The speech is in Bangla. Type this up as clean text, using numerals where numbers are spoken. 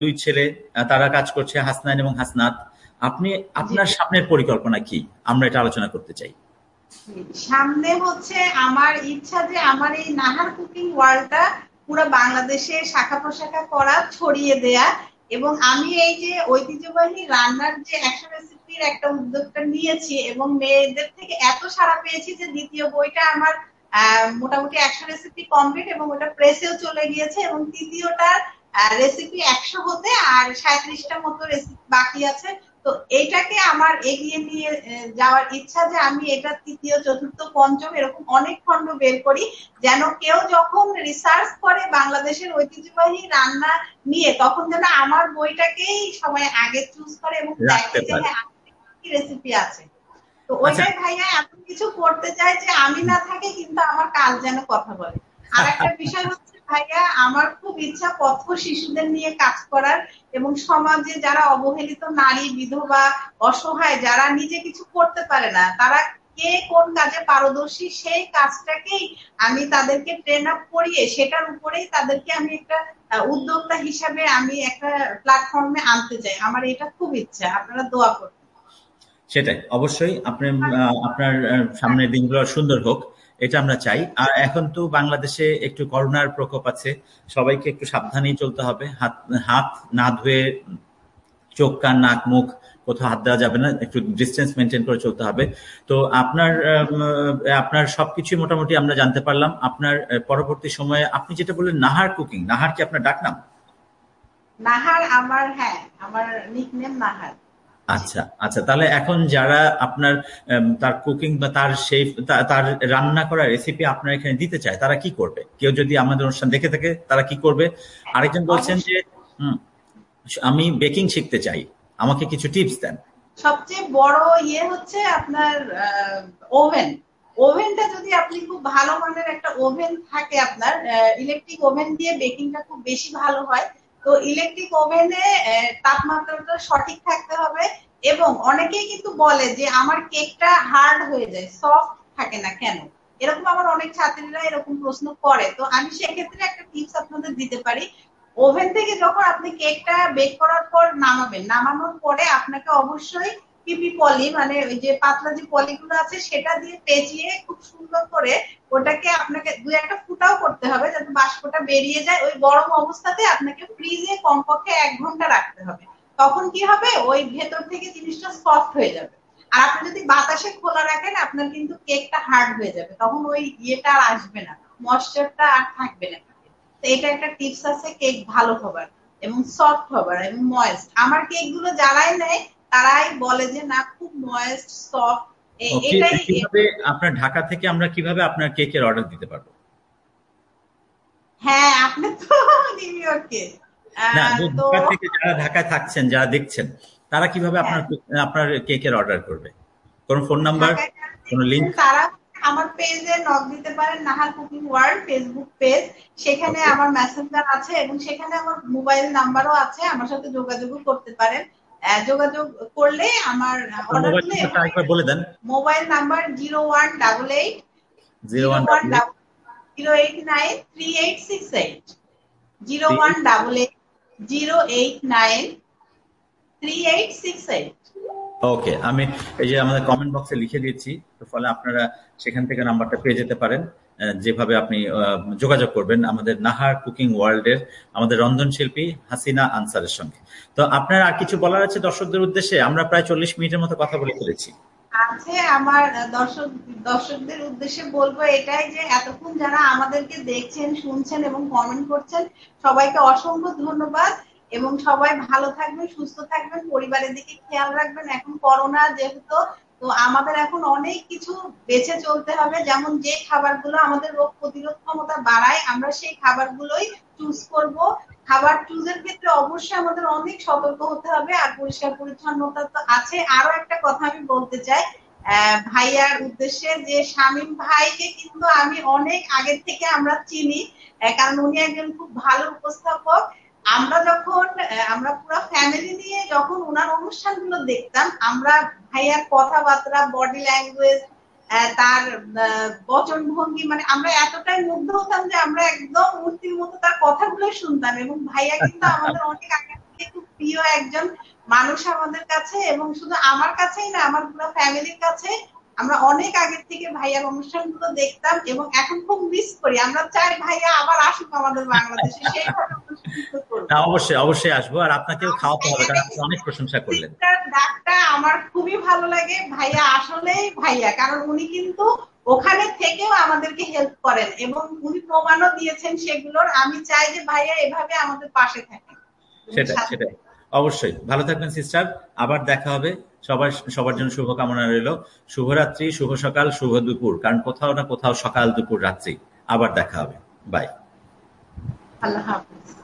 দুই ছেলে, তারা কাজ করছে, হাসনাইন এবং হাসনাত। আপনি জি। আপনার সামনের পরিকল্পনা কি, আমরা এটা আলোচনা করতে চাই। সামনে হচ্ছে আমার ইচ্ছা যে আমার এই নাহার কুকিং ওয়ার্ল্ডটা পুরো বাংলাদেশে শাখা প্রশাখা করা, ছড়িয়ে দেয়া। এবং আমি এই যে ঐতিহ্যবাহী রান্নার যে 100 রেসিপির একটা উদ্যোগটা নিয়েছি এবং মেয়েদের থেকে এত সাড়া পেয়েছি যে দ্বিতীয় বইটা আমার মোটামুটি 100 রেসিপি কমপ্লিট এবং ওটা প্রেসেও চলে গিয়েছে, এবং তৃতীয়টার রেসিপি 100 হতে আর 37টা মতো রেসিপি বাকি আছে। তো এইটাকে আমার এগিয়ে নিয়ে যাওয়ার ইচ্ছা যে আমি এটা তৃতীয়, চতুর্থ, পঞ্চম এরকম অনেক খণ্ড বের করি, যেন কেউ যখন রিসার্চ করে বাংলাদেশের ঐতিহ্যবাহী রান্না নিয়ে তখন যেন আমার বইটাকেই সবাই আগে চুজ করে এবং দেখে যে হ্যাঁ কি রেসিপি আছে। তো আচ্ছা, ওইটাই ভাইয়া এমন কিছু করতে চাই যে আমি না থাকি কিন্তু আমার কাজ যেন কথা বলে। আর একটা বিষয় হচ্ছে ভাইয়া, আমার খুব ইচ্ছা পথ শিশুদের নিয়ে কাজ করার, এবং সমাজে যারা অবহেলিত নারী, বিধবা, অসহায়, যারা নিজে কিছু করতে পারে না, তারা কে কোন কাজে পারদর্শী সেই কাজটাকেই আমি তাদেরকে ট্রেন আপ করিয়ে সেটার উপরেই তাদেরকে আমি একটা উদ্যোক্তা হিসাবে আমি একটা প্ল্যাটফর্মে আনতে চাই। আমার এটা খুব ইচ্ছা, আপনারা দোয়া করবেন। সেটাই অবশ্যই। আপনার সামনের দিনগুলো সুন্দর হোক, এটা আমরা চাই। আর এখন তো বাংলাদেশে একটু করোনার প্রকোপ আছে, সবাইকে একটু সাবধানেই চলতে হবে। হাত হাত না ধুয়ে, চোখ কান নাক মুখ কোথাও হাত দেওয়া যাবে না, একটু ডিস্টেন্স মেনটেন করে চলতে হবে। তো আপনার সবকিছু মোটামুটি আমরা জানতে পারলাম। আপনার পরবর্তী সময়ে আপনি যেটা বললেন নাহার কুকিং, নাহার কি আপনার ডাকনাম? নাহার আমার, হ্যাঁ, আমার নিকনেম নাহার। আচ্ছা আচ্ছা, তাহলে এখন যারা আপনার তার কুকিং বা তার সেই তার রান্না করা রেসিপি আপনার এখানে দিতে চায়, তারা কি করবে? কেউ যদি আমাদের অনুষ্ঠান দেখে থাকে, তারা কি করবে? আরেকজন বলছেন যে অবশ্যই। হুম, আমি বেকিং শিখতে চাই, আমাকে কিছু টিপস দেন। সবচেয়ে বড় ইয়ে হচ্ছে আপনার ওভেন। ওভেনটা যদি আপনি খুব ভালো মানের একটা ওভেন থাকে আপনার, ইলেকট্রিক ওভেন দিয়ে বেকিংটা খুব বেশি ভালো হয়। তো ইলেকট্রিক ওভেনে তাপমাত্রাটা সঠিক থাকতে হবে। এবং অনেকেই কিন্তু বলে যে আমার কেকটা হার্ড হয়ে যায়, সফট থাকে না কেন। এরকম আমার অনেক ছাত্রীরা এরকম প্রশ্ন করে। তো আমি সেক্ষেত্রে একটা টিপস আপনাদের দিতে পারি। ওভেন থেকে যখন আপনি কেকটা বেক করার পর নামাবেন, নামানোর পরে আপনাকে অবশ্যই পিপি পলি, মানে ওই যে পাতলা যে পলিগুলো আছে সেটা দিয়ে পেঁচিয়ে খুব সুন্দর করে ওটাকে আপনাকে দুই একটা ফুটাও করতে হবে যাতে বাষ্পটা বেরিয়ে যায়। ওই গরম অবস্থাতে আপনাকে ফ্রিজে কমপক্ষে 1 ঘন্টা রাখতে হবে। তখন কি হবে, ওই ভেতর থেকে জিনিসটা সফট হয়ে যাবে। আর আপনি যদি বাতাসে খোলা রাখেন আপনার কিন্তু কেকটা হার্ড হয়ে যাবে, তখন ওই ইয়েটা আর আসবে না, ময়েশ্চারটা আর থাকবে না। তো এটা একটা টিপস আছে কেক ভালো হবার এবং সফট হবার এবং ময়েস্ট। আমার কেক গুলো যারাই নেয় তারাই বলে যে না খুব ময়েস্ট, সফট। ওকে, এটাই। কিভাবে আপনার ঢাকা থেকে আমরা কিভাবে আপনার কেকের অর্ডার দিতে পারবো? হ্যাঁ, আপনি তো নিউ ইয়র্কে। না, যে তো ঢাকা থেকে যারা ঢাকায় থাকছেন, যারা দেখছেন, তারা কিভাবে হ্যাঁ, আপনার কেকের অর্ডার করবে? কোন ফোন নাম্বার, ঢাকায় যারা কোন দেখছেন লিংক? তারা আমার পেজে নক দিতে পারেন, Nahar cooking world Facebook page. সেখানে ওকে, আমার মেসেঞ্জার আছে এবং সেখানে আমার মোবাইল নাম্বারও আছে, আমার সাথে যোগাযোগও করতে পারেন। যোগাযোগ করলে আমার আপনার অর্ডার মোবাইল গুলো। এবং নাম্বারটা একবার বলে দেন। Mobile number 0188 zero zero one one double double 089 3868 three 0188 089 3868। ওকে, আমি এই যে আমাদের কমেন্ট বক্সে লিখে দিচ্ছি, তো ফলে আপনারা সেখান থেকে নাম্বারটা পেয়ে যেতে পারেন। যেভাবে আপনি যোগাযোগ করবেন আমাদের নাহার কুকিং ওয়ার্ল্ডের আমাদের রন্ধনশিল্পী হাসিনা আনসারের সঙ্গে। তো আপনার আর কিছু বলার আছে দর্শকদের উদ্দেশ্যে? আমরা প্রায় 40 মিনিটের মতো কথা বলে ফেলেছি। আছে আমার দর্শকদের উদ্দেশ্যে বলবো এটাই যে এতক্ষণ যারা আমাদেরকে দেখছেন, শুনছেন এবং কমেন্ট করছেন, সবাইকে অসংখ্য ধন্যবাদ। এবং সবাই ভালো থাকবেন, সুস্থ থাকবেন, পরিবারের দিকে খেয়াল রাখবেন। এখন করোনা যেহেতু, তো আমাদের এখন অনেক কিছু বেঁচে চলতে হবে। যেমন যে খাবারগুলো আমাদের রোগ প্রতিরোধ ক্ষমতা বাড়ায় আমরা সেই খাবারগুলোই চুজ করব। খাবার চুজের ক্ষেত্রে অবশ্যই আমাদের অনেক সতর্ক হতে হবে। আর পরিষ্কার পরিচ্ছন্নতা তো আছে। আরো একটা কথা আমি বলতে চাই ভাইয়ার উদ্দেশ্যে, যে শামীম ভাইকে কিন্তু আমি অনেক আগের থেকে আমরা চিনি, কারণ উনি একজন খুব ভালো উপস্থাপক। আমরা যখন আমরা পুরো ফ্যামিলি নিয়ে যখন ওনার অনুষ্ঠানগুলো দেখতাম, আমরা ভাইয়ার কথাবার্তা, বডি ল্যাঙ্গুয়েজ, তার বচন ভঙ্গি, মানে আমরা এতটাই মুগ্ধ হতাম যে আমরা একদম মূর্তির মতো তার কথাগুলো শুনতাম। এবং ভাইয়া কিন্তু আমাদের অনেক আগে থেকে প্রিয় একজন মানুষ আমাদের কাছে, এবং শুধু আমার কাছেই না, আমার পুরো ফ্যামিলির কাছে। আমরা অনেক আগের থেকে ভাইয়ার অনুষ্ঠানগুলো দেখতাম এবং এখন খুব মিস করি। আমরা চাই ভাইয়া আবার আসুক আমাদের বাংলাদেশে, সেইভাবে অনুষ্ঠানগুলো করবো। অবশ্যই অবশ্যই আসবো, আর আপনাকেও খাওয়াতে হবে, কারণ আপনি অনেক প্রশংসা করলেন। সিস্টার ডাকটা আমার খুবই ভালো লাগে। ভাইয়া আসলেই ভাইয়া, কারণ উনি কিন্তু ওখানে থেকেও আমাদেরকে হেল্প করেন এবং উনি প্রমাণও দিয়েছেন সেগুলোর। আমি চাই যে ভাইয়া এভাবে আমাদের পাশে থাকেন। সেটাই সেটাই, অবশ্যই। ভালো থাকবেন সিস্টার, আবার দেখা হবে। সবার জন্য শুভকামনা রইল। শুভরাত্রি, শুভ সকাল, শুভ দুপুর, কারণ কোথাও না কোথাও সকাল দুপুর রাত্রি। আবার দেখা হবে। বাই। আল্লাহ হাফিজ।